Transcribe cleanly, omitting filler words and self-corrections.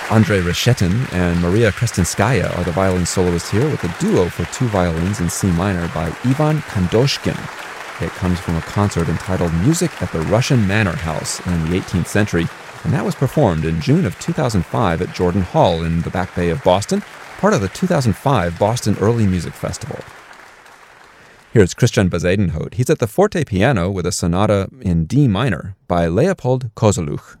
Andrei Reshetin and Maria Krestinskaya are the violin soloists here with a duo for 2 violins in C minor by Ivan Kandoshkin. It comes from a concert entitled Music at the Russian Manor House in the 18th century, and that was performed in June of 2005 at Jordan Hall in the Back Bay of Boston, part of the 2005 Boston Early Music Festival. Here's Christian Bezuidenhout. He's at the forte piano with a sonata in D minor by Leopold Kozeluch.